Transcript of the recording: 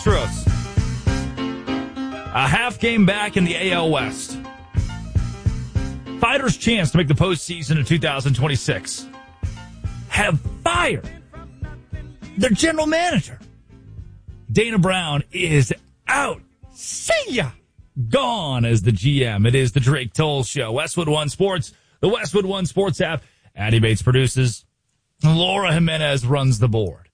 Astros. A half game back in the AL West. Fighters' chance to make the postseason in 2026 have fired their general manager. Dana Brown is out. See ya. Gone as the GM. It is the Drake Toll Show. Westwood One Sports, the Westwood One Sports app. Addy Bates produces. Laura Jimenez runs the board.